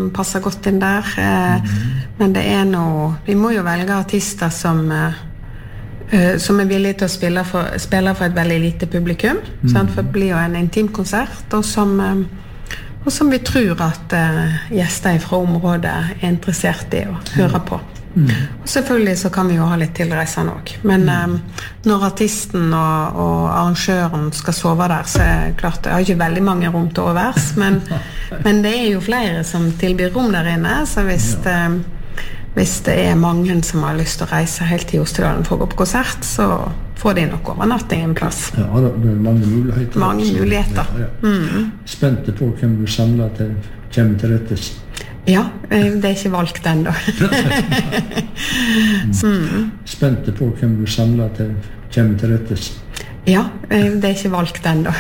passer godt inn der. Men det noe... Vi må jo velge artister som villige til å spille for et veldig lite publikum, sant? For det blir jo en intim konsert, og som vi tror at gjester fra området interessert i å høre på. Og selvfølgelig så kan vi jo ha litt tilreisende også. Men når artisten og arrangøren skal sove der, så klart, jeg har ikke veldig mange rom til overs, men det jo flere som tilbyr rom der inne, så hvis det mange som har lyst til å reise helt til Jostedalen for å gå på konsert, så får de nok overnatting en plass. Ja, det mange muligheter. Mange muligheter. Spente på hvem du samler til, kommer til rettes. Ja, det ikke valgt enda. Spente på hvem du samler til, kommer til rettes. Ja, det ikke valgt enda.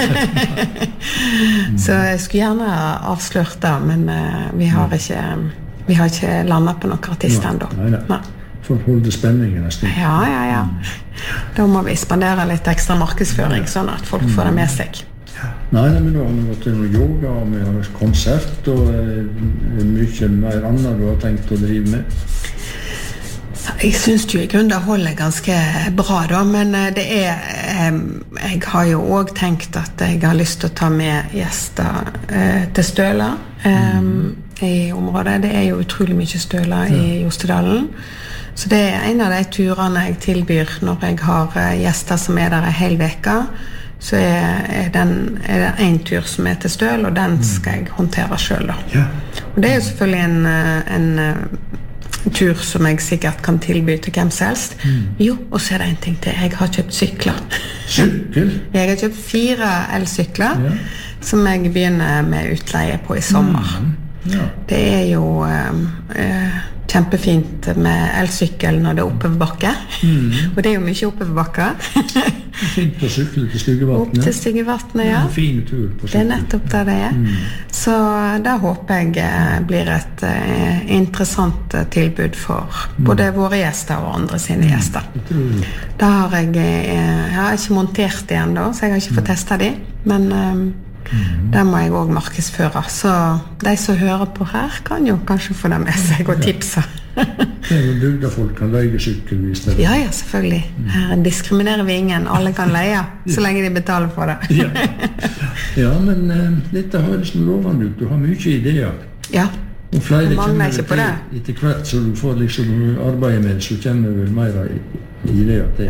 Så jeg skulle gjerne avslørt det, men vi har ikke landet på noen artist enda. Nei. For å holde spenningen en stund. Ja. Da må vi spandere litt ekstra markedsføring, sånn at folk får det med seg. Nei, men nå har vi gått til noe yoga, og vi har konsert, og mye mer annet du har tenkt å drive med. Jeg synes jo i grunnen det holder ganske bra da, men det jeg har jo også tenkt at jeg har lyst til å ta med gjester til Støla i området. Det jo utrolig mye Støla i Jostedalen. Så det en av de turene jeg tilbyr når jeg har gjester som der en hel veke, så det en tur som til Støl, og den skal jeg håndtere selv da. Og det jo selvfølgelig en tur som jeg sikkert kan tilby til hvem som helst. Jo, og så det en ting til. Jeg har kjøpt sykler. Sykkel? Jeg har kjøpt 4 elsykler, som jeg begynner med utleie på i sommer. Det jo kjempefint med elsykkel når det oppoverbakke. Og det jo mye oppoverbakke. Fint å sykle til Styggevatnet. Opp til Styggevatnet, ja. En fin tur på sykkel. Det nettopp det Så da håper jeg blir et interessant tilbud for både våre gjester og andre sine gjester. Da har jeg ikke montert det enda, så jeg har ikke fått testet de, men der må jeg også markedsføre. Så de som hører på her kan jo kanskje få det med seg og tipse. Det jo bygda folk kan leie sykkel hvis det Ja, selvfølgelig. Her diskriminerer vi ingen. Alle kan leie, så lenge de betaler for det. Ja, men dette høres noe lovende ut. Du har mye ideer. Ja, og flere mangler ikke på det. Etter hvert så du får liksom arbeide med, så kommer vel mer ideer til.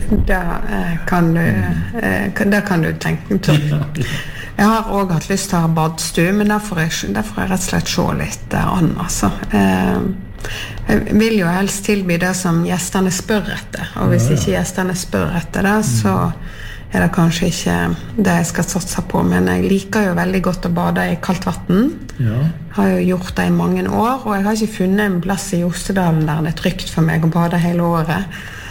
Det kan du tenke til. Jeg har også hatt lyst til å ha badstue, men derfor jeg rett og slett se litt an, altså. Jeg vil jo helst tilby det som gjestene spør etter, og hvis ikke gjestene spør etter det, så det kanskje ikke det jeg skal satse på, men jeg liker jo veldig godt å bade i kaldt vatten. Jeg har jo gjort det i mange år, og jeg har ikke funnet en plass i Jostedalen der det trygt for meg å bade hele året.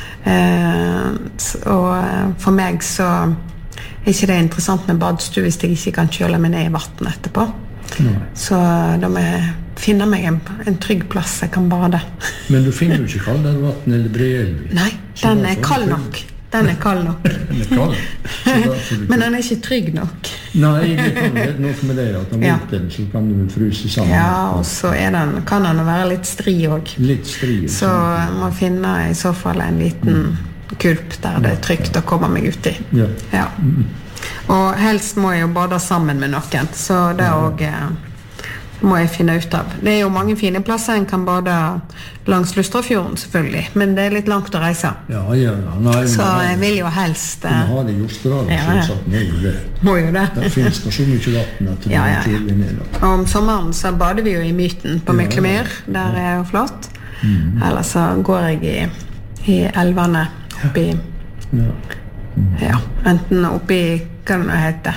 Og for meg så ikke det interessant med badstue hvis jeg ikke kan kjøle meg ned i vatten etterpå. Så da må jeg finne meg en trygg plass jeg kan bade. Men du finner jo ikke kald vatten eller Breelv? Nei, den kald nok. Den kald nok. Den kald? Men den ikke trygg nok. Nei, det kan være noe med det, at om vinteren så kan du fryse sammen. Ja, og så kan den være litt stri også. Litt stri. Så jeg må finne i så fall en liten kulp der det trygt å komme meg ut i. Ja. Og helst må jeg jo bade sammen med noen, så det også må jeg finne ut av. Det jo mange fine plasser en kan bade langs Lustrafjorden selvfølgelig, men det litt langt å reise. Nei, så jeg vil jo helst du må ha det i Jostedalen, selvsagt, må jo det. Der finnes det så mye vatten at det tidlig ned. Og om sommeren så bader vi jo i Myten på Myklemyr, der jo flott. Eller så går jeg i elvene oppi enten oppi hva det heter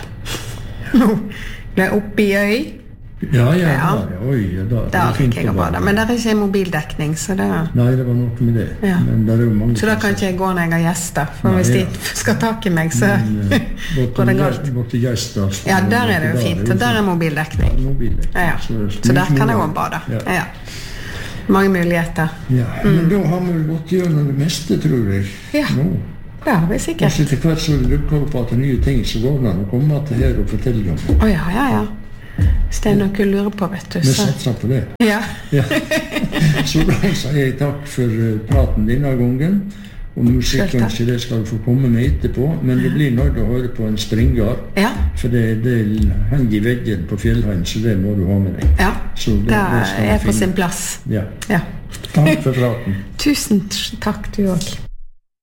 oppi øy da fikk jeg å bade, men der ikke mobildekning så det nei, det var noe med det men der jo mange så da kan ikke jeg gå når jeg har gjester for hvis de skal tak i meg så går det galt ja, der det jo fint, og der mobildekning så der kan jeg også bade mange muligheter men da har vi gått gjennom det meste, tror jeg ja, det sikkert. Og etter hvert så dukker opp at det nye ting, så går det an å komme til her og fortelle om det. Ja. Hvis det noe lurer på, vet du. Vi satser på det. Ja. Ja. Så da sier jeg takk for praten denne gangen. Og musikkønske, det skal du få komme med etterpå. Men det blir nødt å høre på en springer. Ja. For det henger i veggen på Fjellheim, så det må du ha med deg. Ja, så det er på sin plass. Ja. Ja. Takk for praten. Tusen takk, du også.